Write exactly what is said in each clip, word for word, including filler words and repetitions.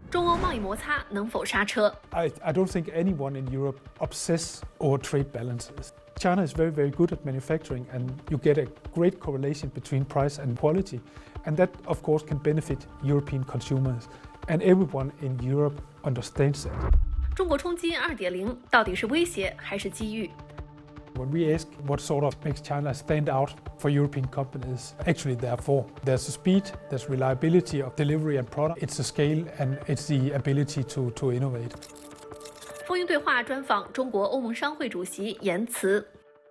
中欧贸易摩擦能否刹车 I, I don't think anyone in Europe obsess over trade balances. China is very, very good at manufacturing, and you get a great correlation between price and quality. And that, of course, can benefit European consumers. And everyone in Europe understands that. 中国冲击 二点零 到底是威胁还是机遇？ When we ask what sort of makes China stand out for European companies, actually there are four. There's the speed, there's reliability of delivery and product, it's the scale, and it's the ability to, to innovate. 风云对话专访中国欧盟商会主席严慈。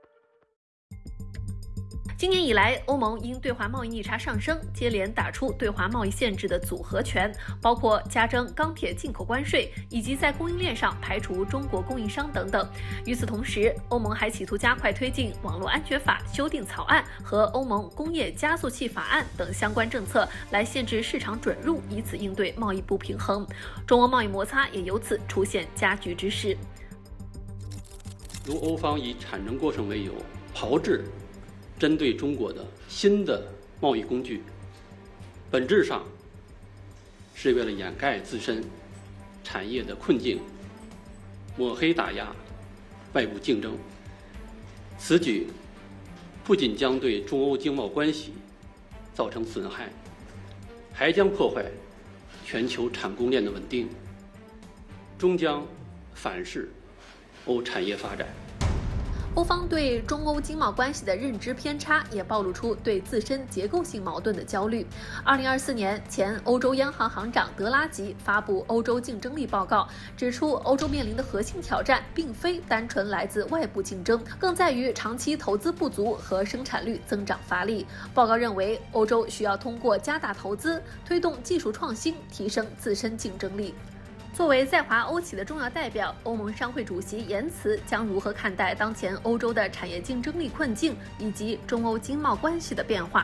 今年以来，欧盟因对华贸易逆差上升，接连打出对华贸易限制的组合拳，包括加征钢铁进口关税，以及在供应链上排除中国供应商等等。与此同时，欧盟还企图加快推进网络安全法修订草案和欧盟工业加速器法案等相关政策，来限制市场准入，以此应对贸易不平衡。中欧贸易摩擦也由此出现加剧之势。 如欧方以产能过剩为由，炮制针对中国的新的贸易工具，本质上是为了掩盖自身产业的困境，抹黑打压外部竞争。此举不仅将对中欧经贸关系造成损害，还将破坏全球产供链的稳定，终将反噬欧产业发展。 欧方对中欧经贸关系的认知偏差，也暴露出对自身结构性矛盾的焦虑。二零二四年，前欧洲央行行长德拉吉发布《欧洲竞争力报告》，指出欧洲面临的核心挑战，并非单纯来自外部竞争，更在于长期投资不足和生产率增长乏力。报告认为，欧洲需要通过加大投资，推动技术创新，提升自身竞争力。作为在华欧企的重要代表，欧盟商会主席严慈将如何看待当前欧洲的产业竞争力困境以及中欧经贸关系的变化？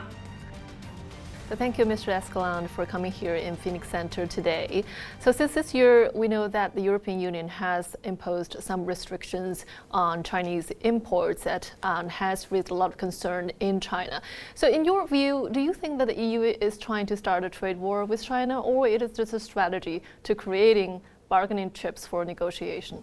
So thank you, Mister Escalante, for coming here in Phoenix Center today. So since this year, we know that the European Union has imposed some restrictions on Chinese imports that um, has raised a lot of concern in China. So in your view, do you think that the E U is trying to start a trade war with China, or it is just a strategy to creating bargaining chips for negotiation?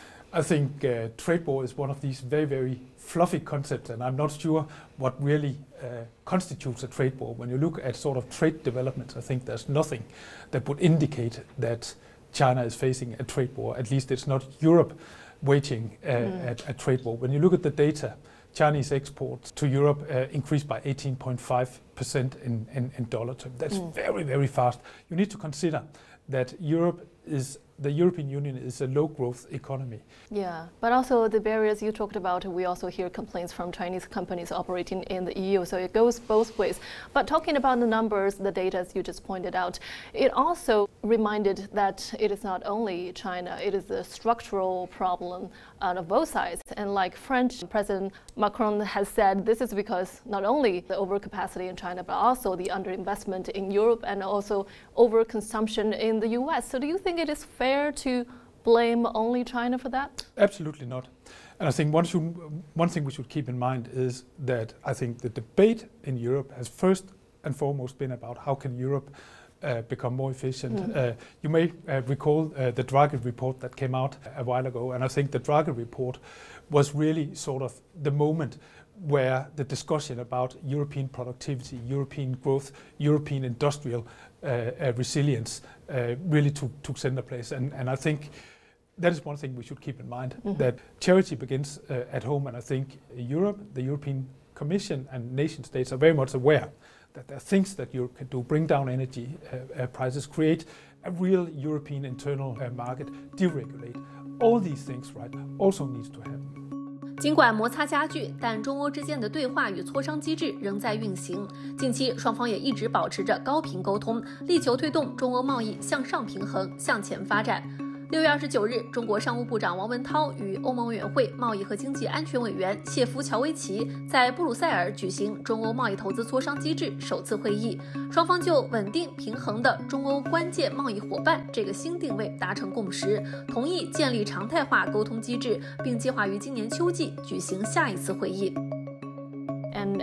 I think uh, trade war is one of these very, very fluffy concepts, and I'm not sure what really uh, constitutes a trade war. When you look at sort of trade developments, I think there's nothing that would indicate that China is facing a trade war. At least it's not Europe waging uh, mm. a, a trade war. When you look at the data, Chinese exports to Europe uh, increased by eighteen point five percent in, in, in dollar terms. That's mm. very, very fast. You need to consider that Europe is the European Union is a low-growth economy. Yeah, but also the barriers you talked about, we also hear complaints from Chinese companies operating in the E U, so it goes both ways. But talking about the numbers, the data as you just pointed out, it also reminded that it is not only China, it is a structural problem on both sides. And like French President Macron has said, this is because not only the overcapacity in China, but also the underinvestment in Europe and also overconsumption in the U S. So do you think it is fair to blame only China for that? Absolutely not. And I think one, should, one thing we should keep in mind is that I think the debate in Europe has first and foremost been about how can Europe uh, become more efficient. Mm. Uh, you may uh, recall uh, the Draghi report that came out a while ago, and I think the Draghi report was really sort of the moment where the discussion about European productivity, European growth, European industrial uh, uh, resilience uh, really took, took center place. And, and I think that is one thing we should keep in mind, mm-hmm. that charity begins uh, at home. And I think Europe, the European Commission and nation states are very much aware that there are things that Europe can do, bring down energy uh, uh, prices, create a real European internal uh, market, deregulate. All these things, right, also needs to happen. 尽管摩擦加剧，但中欧之间的对话与磋商机制仍在运行。近期，双方也一直保持着高频沟通，力求推动中欧贸易向上平衡、向前发展。六月二十九日，中国商务部长王文涛与欧盟委员会贸易和经济安全委员谢夫乔维奇在布鲁塞尔举行中欧贸易投资磋商机制首次会议，双方就稳定平衡的中欧关键贸易伙伴这个新定位达成共识，同意建立常态化沟通机制，并计划于今年秋季举行下一次会议。 And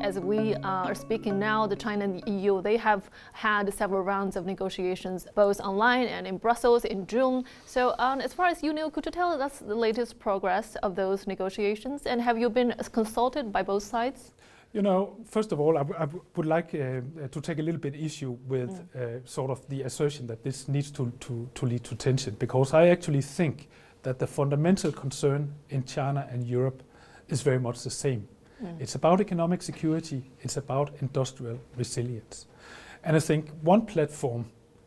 as we uh, are speaking now, the China and the E U, they have had several rounds of negotiations, both online and in Brussels in June. So um, as far as you know, could you tell us the latest progress of those negotiations? And have you been consulted by both sides? You know, first of all, I, w- I w- would like uh, to take a little bit issue with mm. uh, sort of the assertion that this needs to, to, to lead to tension, because I actually think that the fundamental concern in China and Europe is very much the same. Mm. It's about economic security, it's about industrial resilience. And I think one platform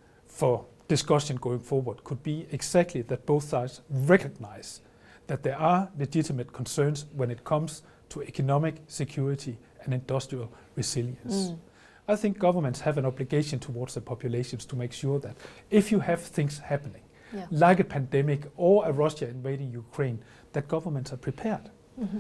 for discussion going forward could be exactly that both sides recognize that there are legitimate concerns when it comes to economic security and industrial resilience. Mm. I think governments have an obligation towards the populations to make sure that if you have things happening, yeah. like a pandemic or a Russia invading Ukraine, that governments are prepared. Mm-hmm.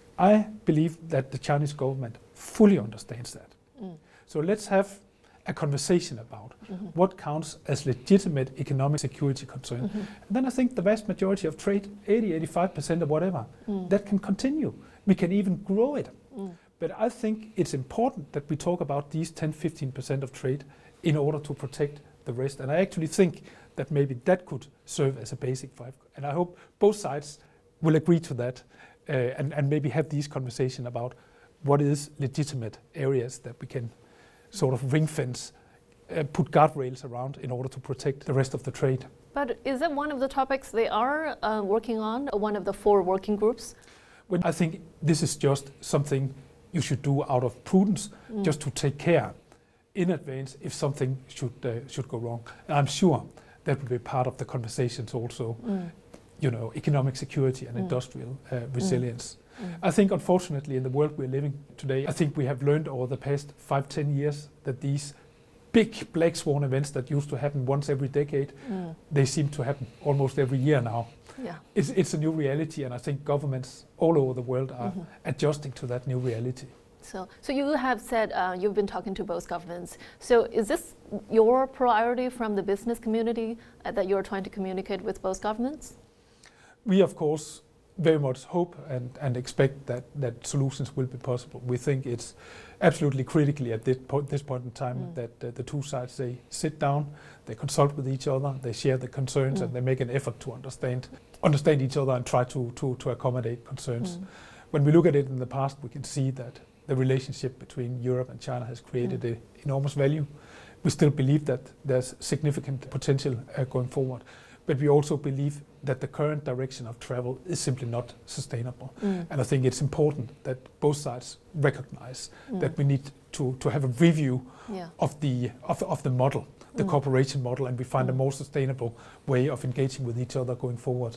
I believe that the Chinese government fully understands that. Mm. So let's have a conversation about mm-hmm. what counts as legitimate economic security concern. Mm-hmm. And then I think the vast majority of trade, eighty, eighty-five percent or whatever, mm. that can continue. We can even grow it. Mm. But I think it's important that we talk about these ten, fifteen percent of trade in order to protect the rest. And I actually think that maybe that could serve as a basic five. And I hope both sides will agree to that uh, and, and maybe have these conversations about what is legitimate areas that we can sort of ring fence, uh, put guardrails around in order to protect the rest of the trade. But is that one of the topics they are uh, working on, one of the four working groups? Well, I think this is just something you should do out of prudence, mm. just to take care in advance if something should uh, should go wrong. And I'm sure that will be part of the conversations also, mm. you know, economic security and mm. industrial uh, resilience. Mm. Mm. I think, unfortunately, in the world we're living today, I think we have learned over the past five, ten years that these big black swan events that used to happen once every decade, mm. they seem to happen almost every year now. Yeah. It's, it's a new reality, and I think governments all over the world are mm-hmm. adjusting to that new reality. So, so you have said uh, you've been talking to both governments. So is this your priority from the business community uh, that you're trying to communicate with both governments? We, of course, very much hope and, and expect that, that solutions will be possible. We think it's absolutely critically at this, po- this point in time mm. that uh, the two sides, they sit down, they consult with each other, they share the concerns mm. and they make an effort to understand understand each other and try to, to, to accommodate concerns. Mm. When we look at it in the past, we can see that the relationship between Europe and China has created mm. enormous value. We still believe that there's significant potential uh, going forward. But we also believe that the current direction of travel is simply not sustainable. Mm. And I think it's important that both sides recognize mm. that we need to, to have a review yeah. of the of, of the model, the mm. cooperation model, and we find mm. a more sustainable way of engaging with each other going forward.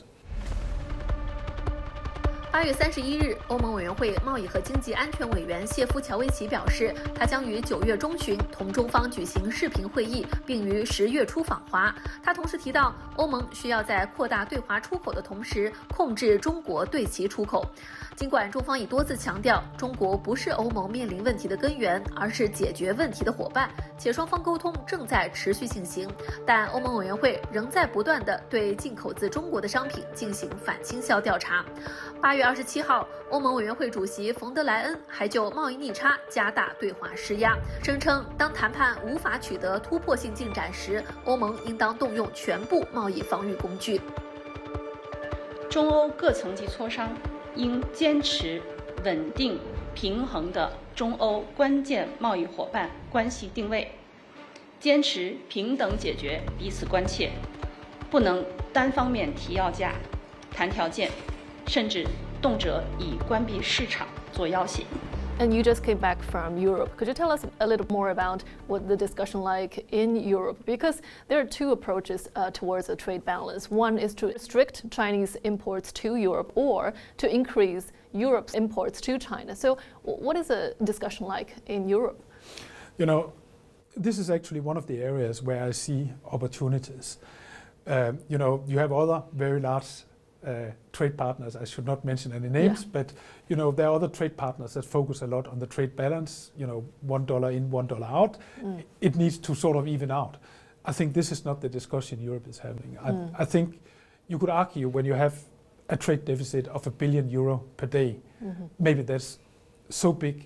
八月三十一日，欧盟委员会贸易和经济安全委员谢夫乔维奇表示，他将于九月中旬同中方举行视频会议，并于十月初访华。他同时提到，欧盟需要在扩大对华出口的同时，控制中国对其出口。尽管中方已多次强调，中国不是欧盟面临问题的根源，而是解决问题的伙伴，且双方沟通正在持续进行，但欧盟委员会仍在不断地对进口自中国的商品进行反倾销调查。八月二十七号，欧盟委员会主席冯德莱恩还就贸易逆差加大对华施压，声称当谈判无法取得突破性进展时，欧盟应当动用全部贸易防御工具。 中欧各层级磋商应坚持稳定平衡的中欧关键贸易伙伴关系定位，坚持平等解决彼此关切，不能单方面提要价、谈条件，甚至动辄以关闭市场做要挟。 And you just came back from Europe. Could you tell us a little more about what the discussion like in Europe? Because there are two approaches uh, towards a trade balance. One is to restrict Chinese imports to Europe or to increase Europe's imports to China. So what is the discussion like in Europe? You know, this is actually one of the areas where I see opportunities. Um, you know, you have other very large Uh, trade partners. I should not mention any names, yeah. but you know there are other trade partners that focus a lot on the trade balance. You know, one dollar in, one dollar out. Mm. It needs to sort of even out. I think this is not the discussion Europe is having. I, mm. I think you could argue when you have a trade deficit of a billion euro per day, mm-hmm. maybe that's so big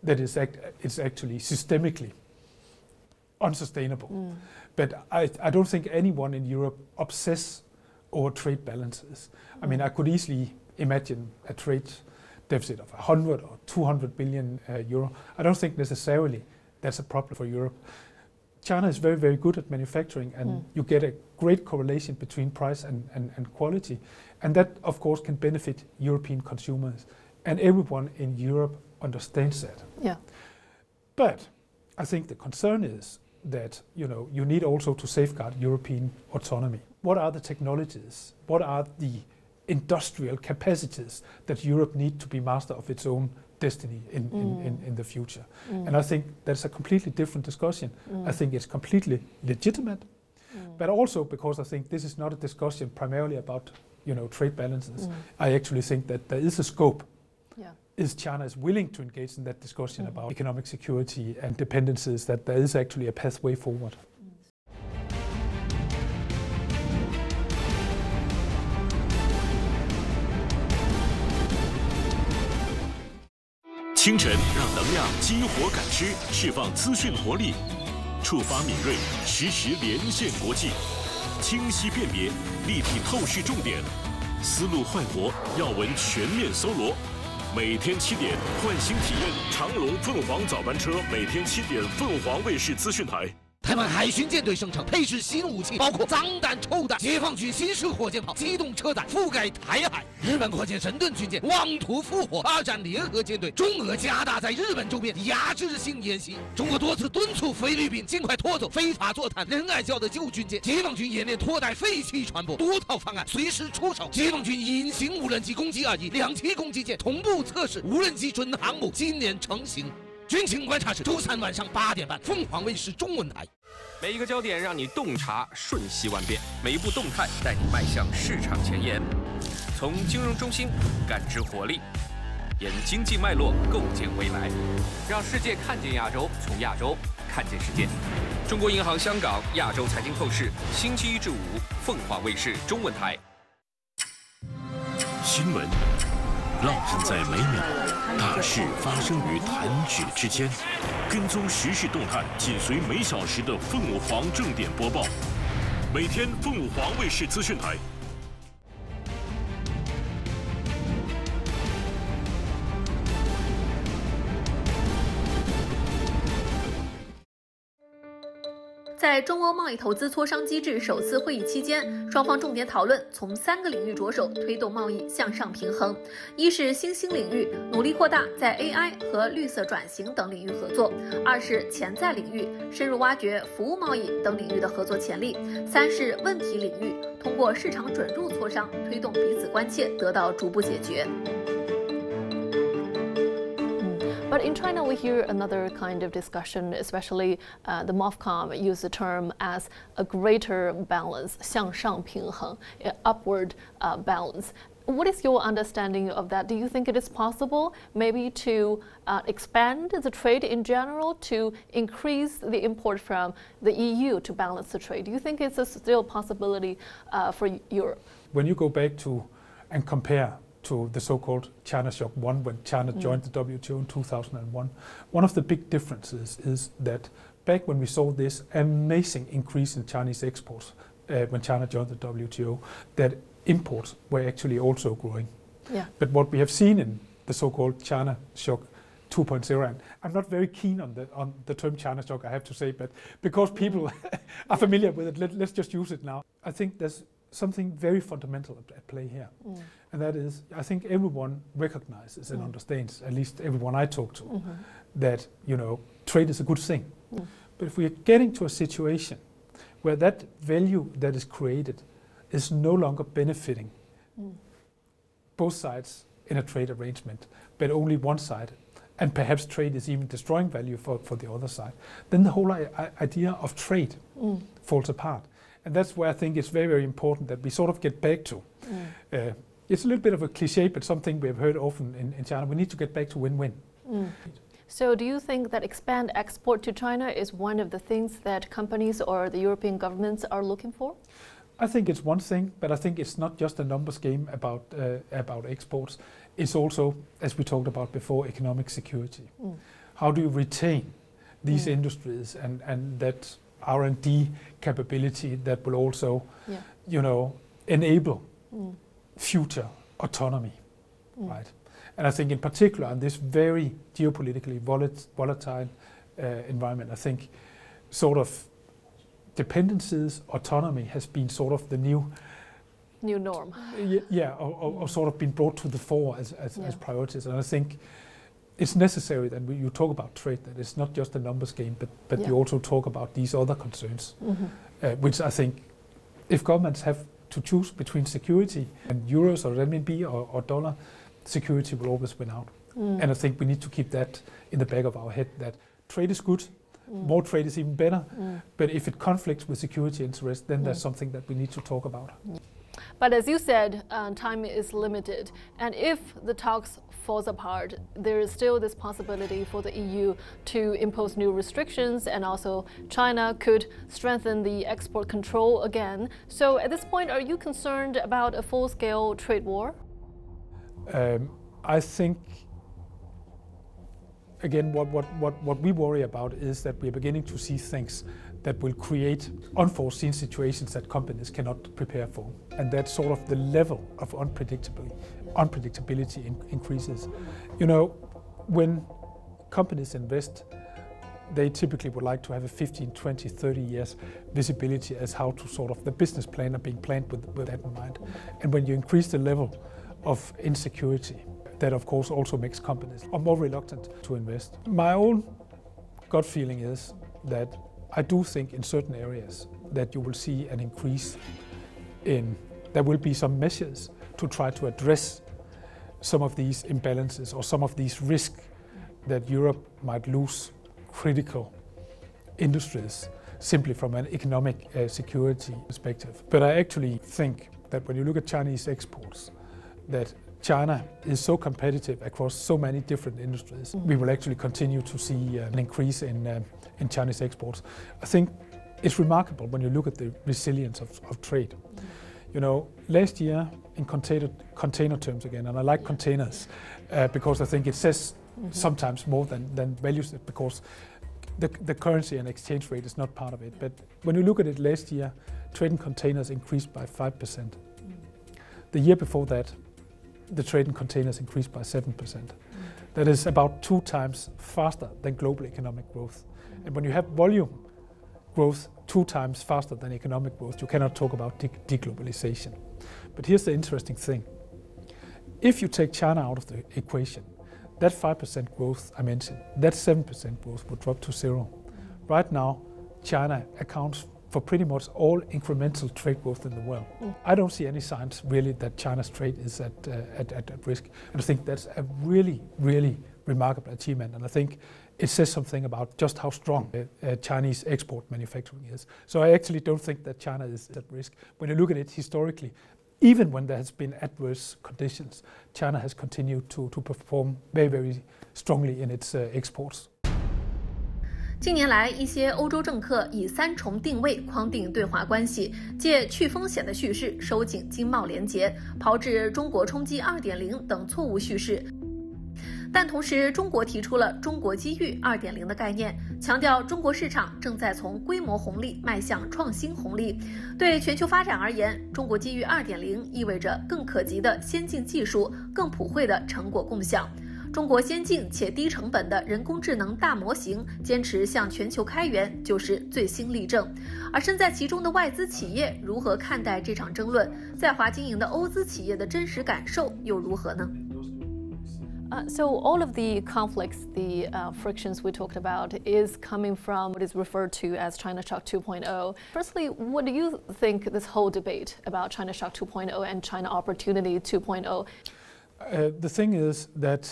that is act, it's actually systemically unsustainable. Mm. But I, I don't think anyone in Europe obsess over trade balances. Mm. I mean, I could easily imagine a trade deficit of one hundred or two hundred billion uh, euro. I don't think necessarily that's a problem for Europe. China is very, very good at manufacturing, and mm. you get a great correlation between price and, and, and quality. And that, of course, can benefit European consumers. And everyone in Europe understands that. Yeah. But I think the concern is that, you know, you need also to safeguard European autonomy. What are the technologies? What are the industrial capacities that Europe needs to be master of its own destiny in, mm. in, in, in the future? Mm. And I think that's a completely different discussion. Mm. I think it's completely legitimate, mm. but also because I think this is not a discussion primarily about, you know, trade balances. Mm. I actually think that there is a scope. Yeah. Is China is willing to engage in that discussion mm. about economic security and dependencies, that there is actually a pathway forward. 清晨，让能量激活感知，释放资讯活力，触发敏锐，实时连线国际，清晰辨别，立体透视重点，思路焕活，要闻全面搜罗。每天七点，唤醒体验长龙凤凰早班车，每天七点，凤凰卫视资讯台。 台湾海巡舰队声称，配置新武器，包括脏弹、臭弹。解放军新式火箭炮、机动车弹覆盖台海。日本扩建神盾军舰，妄图复活发展联合舰队。中俄加大在日本周边压制性演习。中国多次敦促菲律宾尽快拖走非法坐滩、仁爱礁的旧军舰。解放军演练拖带废弃船舶，多套方案随时出手。解放军隐形无人机攻击二级，两栖攻击舰同步测试，无人机准航母今年成型。 军情观察室，周三晚上八点半，凤凰卫视中文台。 每一个焦点让你洞察瞬息万变，每一步动态带你迈向市场前沿。从金融中心感知活力，沿经济脉络构建未来，让世界看见亚洲，从亚洲看见世界。中国银行香港亚洲财经透视，星期一至五，凤凰卫视中文台。 新闻烙印在每秒，大事发生于弹指之间。跟踪时事动态，紧随每小时的凤凰正点播报。每天凤凰卫视资讯台。 在中欧贸易投资磋商机制首次会议期间，双方重点讨论从三个领域着手推动贸易向上平衡：一是新兴领域，努力扩大在 A I 和绿色转型等领域合作；二是潜在领域，深入挖掘服务贸易等领域的合作潜力；三是问题领域，通过市场准入磋商，推动彼此关切得到逐步解决。 But in China, we hear another kind of discussion, especially uh, the MOFCOM use the term as a greater balance, 向上平衡, upward uh, balance. What is your understanding of that? Do you think it is possible maybe to uh, expand the trade in general, to increase the import from the E U to balance the trade? Do you think it's a still possibility uh, for Europe? When you go back to and compare to the so-called China Shock one, when China mm. joined the W T O in two thousand one. One of the big differences is that back when we saw this amazing increase in Chinese exports uh, when China joined the W T O, that imports were actually also growing. Yeah. But what we have seen in the so-called China Shock two point oh, and I'm not very keen on the on the term China Shock, I have to say, but because people are familiar with it, let, let's just use it now. I think there's something very fundamental at play here. Mm. And that is, I think everyone recognizes and mm. understands, at least everyone I talk to, mm-hmm. that, you know, trade is a good thing. Mm. But if we are getting to a situation where that value that is created is no longer benefiting mm. both sides in a trade arrangement, but only one side, and perhaps trade is even destroying value for, for the other side, then the whole I- idea of trade mm. falls apart. And that's where I think it's very, very important that we sort of get back to. Mm. Uh, it's a little bit of a cliche, but something we've heard often in, in China. We need to get back to win-win. Mm. So do you think that expand export to China is one of the things that companies or the European governments are looking for? I think it's one thing, but I think it's not just a numbers game about uh, about exports. It's also, as we talked about before, economic security. Mm. how do you retain these mm. industries and, and that R and D capability that will also, yeah. you know, enable mm. future autonomy, mm. right? And I think in particular in this very geopolitically volat- volatile uh, environment, I think sort of dependencies, autonomy has been sort of the new new norm. Yeah, yeah or, or, or sort of been brought to the fore as, as, yeah. as priorities. And I think it's necessary that when you talk about trade, that it's not just a numbers game, but, but yeah. you also talk about these other concerns, mm-hmm. uh, which I think if governments have to choose between security and euros or renminbi or, or dollar, security will always win out. Mm. And I think we need to keep that in the back of our head, that trade is good, mm. more trade is even better, mm. but if it conflicts with security interests, then mm. there's something that we need to talk about. Mm. But as you said, uh, time is limited, and if the talks falls apart, there is still this possibility for the E U to impose new restrictions, and also China could strengthen the export control again. So at this point, are you concerned about a full-scale trade war? Um, I think, again, what, what, what, what we worry about is that we're beginning to see things that will create unforeseen situations that companies cannot prepare for. And that sort of the level of unpredictability, unpredictability in, increases. You know, when companies invest, they typically would like to have a fifteen, twenty, thirty years visibility as how to sort of the business plan are being planned with, with that in mind. And when you increase the level of insecurity, that of course also makes companies more reluctant to invest. My own gut feeling is that I do think in certain areas that you will see an increase in, there will be some measures to try to address some of these imbalances or some of these risks that Europe might lose critical industries simply from an economic uh, security perspective. But I actually think that when you look at Chinese exports, that China is so competitive across so many different industries, mm-hmm. we will actually continue to see uh, an increase in, uh, in Chinese exports. I think it's remarkable when you look at the resilience of, of trade. Mm-hmm. You know, last year in container, container terms again, and I like containers uh, because I think it says mm-hmm. sometimes more than, than values, because the, the currency and exchange rate is not part of it. But when you look at it last year, trade in containers increased by five percent. Mm-hmm. The year before that, the trade in containers increased by seven percent. Mm. That is about two times faster than global economic growth. Mm. And when you have volume growth two times faster than economic growth, you cannot talk about de- deglobalization. But here's the interesting thing. If you take China out of the equation, that five percent growth I mentioned, that seven percent growth would drop to zero. Mm. Right now, China accounts for pretty much all incremental trade growth in the world. Mm. I don't see any signs really that China's trade is at, uh, at, at, at risk. And I think that's a really, really remarkable achievement. And I think it says something about just how strong uh, uh, Chinese export manufacturing is. So I actually don't think that China is at risk. When you look at it historically, even when there has been adverse conditions, China has continued to, to perform very, very strongly in its uh, exports. 近年来，一些欧洲政客以三重定位框定对华关系，借去风险的叙事收紧经贸联结，炮制中国冲击 二点零 等错误叙事。但同时，中国提出了中国机遇 二点零 的概念，强调中国市场正在从规模红利迈向创新红利。对全球发展而言，中国机遇 二点零 意味着更可及的先进技术、更普惠的成果共享。中国先进且低成本的人工智能大模型坚持向全球开源，就是最新例证。而身在其中的外资企业如何看待这场争论？在华经营的欧资企业的真实感受又如何呢？ Uh, so all of the conflicts, the uh, frictions we talked about is coming from what is referred to as China Shock two point oh. Firstly, what do you think this whole debate about China Shock two point oh and China Opportunity two point oh? Uh, the thing is that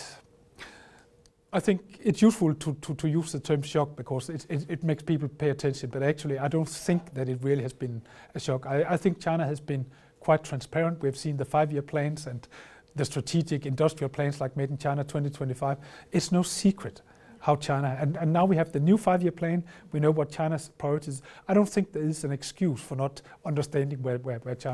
I think it's useful to, to, to use the term shock because it, it, it makes people pay attention, but actually I don't think that it really has been a shock. I, I think China has been quite transparent. We've seen the five-year plans and the strategic industrial plans like Made in China twenty twenty-five. It's no secret how China, and, and now we have the new five-year plan. We know what China's priorities. I don't think there is an excuse for not understanding where, where, where China